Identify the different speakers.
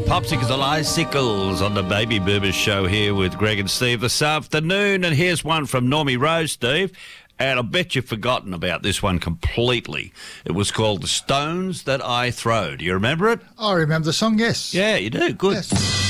Speaker 1: Popsicles and Icicles on the Baby Boomers show here with Greg and Steve this afternoon. And here's one from Normie Rose, Steve. And I bet you've forgotten about this one completely. It was called The Stones That I Throw. Do you remember it?
Speaker 2: I remember the song, yes.
Speaker 1: Yeah, you do. Good.
Speaker 2: Yes.